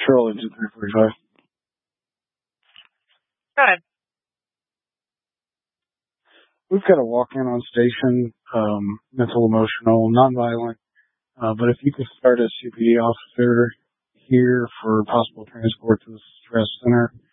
Patrol Engine 345. Go ahead. We've got a walk-in on station, mental, emotional, nonviolent. But if you could start a CPD officer here for possible transport to the stress center,